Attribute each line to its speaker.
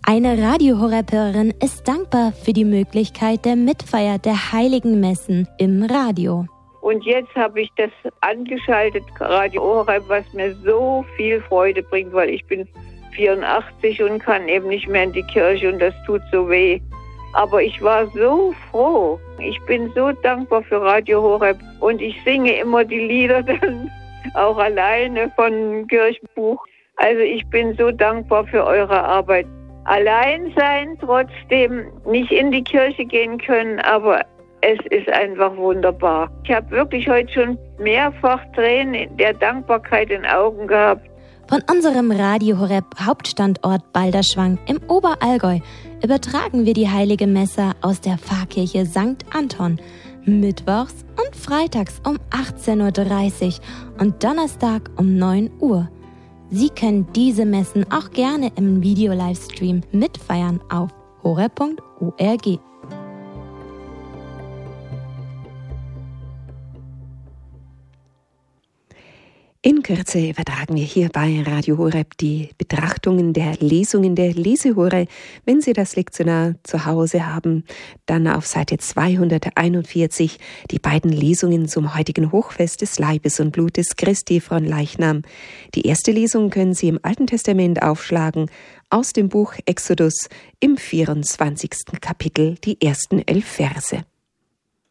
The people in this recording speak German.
Speaker 1: Eine Radio Horeb-Hörerin ist dankbar für die Möglichkeit der Mitfeier der Heiligen Messen im Radio.
Speaker 2: Und jetzt habe ich das angeschaltet, Radio Horeb, was mir so viel Freude bringt, weil ich bin 84 und kann eben nicht mehr in die Kirche und das tut so weh. Aber ich war so froh. Ich bin so dankbar für Radio Horeb und ich singe immer die Lieder dann auch alleine von Kirchenbuch. Also ich bin so dankbar für eure Arbeit. Allein sein, trotzdem nicht in die Kirche gehen können, aber es ist einfach wunderbar. Ich habe wirklich heute schon mehrfach Tränen der Dankbarkeit in den Augen gehabt.
Speaker 1: Von unserem Radio Horeb Hauptstandort Balderschwang im Oberallgäu übertragen wir die Heilige Messe aus der Pfarrkirche St. Anton mittwochs und freitags um 18.30 Uhr und Donnerstag um 9 Uhr. Sie können diese Messen auch gerne im Video-Livestream mitfeiern auf horeb.org.
Speaker 3: In Kürze übertragen wir hier bei Radio Horeb die Betrachtungen der Lesungen der Lesehore. Wenn Sie das Lektionar zu Hause haben, dann auf Seite 241 die beiden Lesungen zum heutigen Hochfest des Leibes und Blutes Christi von Leichnam. Die erste Lesung können Sie im Alten Testament aufschlagen, aus dem Buch Exodus im 24. Kapitel, die ersten 11 Verse.